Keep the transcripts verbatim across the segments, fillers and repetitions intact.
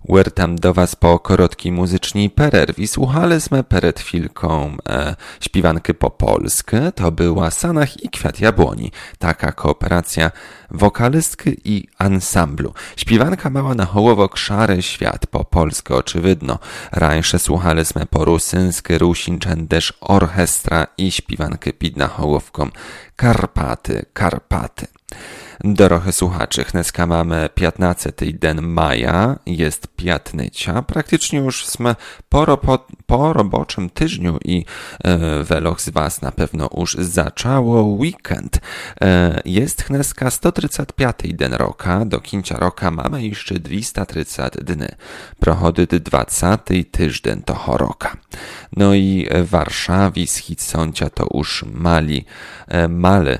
Wracam do Was po krótkiej muzycznej przerwie. Słuchaliśmy przed chwilką e, śpiewanki po polsku. To była Sanach i Kwiat Jabłoni. Taka kooperacja wokalistki i ansamblu. Śpiewanka mała na hołowok Szary Świat po polsku oczywidno. Rańsze słuchaliśmy po rusyńsku Rusinczan też orchestra i śpiewanki pід na hołowką Karpaty, Karpaty. Doroche słuchaczy, dneska mamy piętnasty dzień maja, jest piątnica, praktycznie już jsme po, ro, po roboczym tygodniu i e, weloch z Was na pewno już zaczęło weekend. E, jest dneska sto trzydzieści piąty dzień roka, do końca roka mamy jeszcze dwieście trzydzieści dni. Prochodzi dwudziesty tydzień toho roka. No i w Warszawie z Hitsącia to już mali, e, male,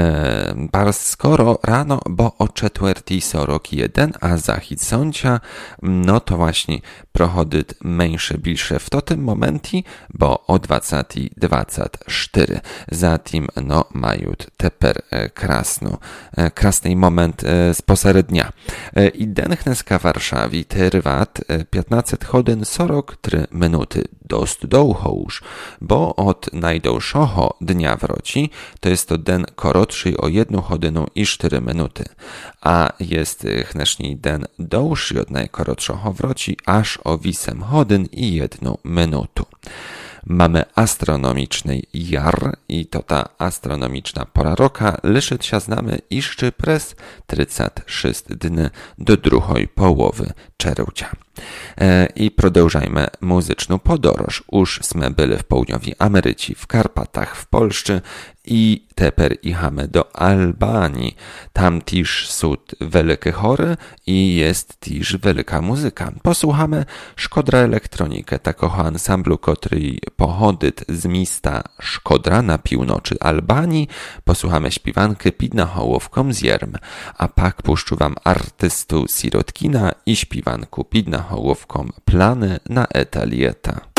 e, bardzo skoro rano, bo o czwartej sorok jeden, a za Hitsącia, no to właśnie prochodzi mniejsze, bilsze w to tym momencie, bo o dwudziestej dwadzieścia cztery. Zatem, no, mają teper krasnu, krasny moment z poserednia. I den dneska w Warszawie trwać piętnaście godzin sorok trzy minuty. Dost długo już, bo od najdłuższego dnia wroci, to jest to den korotszy o jedną godzinę i cztery minuty, a jest dneszni den dłuższy od najkorotszego wroci aż o osiem godzin i jedną minutę. Mamy astronomiczny jar i to ta astronomiczna pora roka liczyć się znamy jeszcze przez trzydzieści sześć dni do drugiej połowy czerwca. E, I продовжajmy muzyczną podróż. Już sme byli w południowej Ameryce, w Karpatach, w Polsce i teper jechamy do Albanii. Tam też są wielkie chory i jest też wielka muzyka. Posłuchamy Szkodra Elektronikę, takiego ansamblu, który pochodzi z miasta Szkodra na północy Albanii. Posłuchamy śpiewankę pід na hołowką z Jerm, a pak puszczę wam artystu Sirotkina i śpiewanku pід na hołowką Plany na Eta Lieta.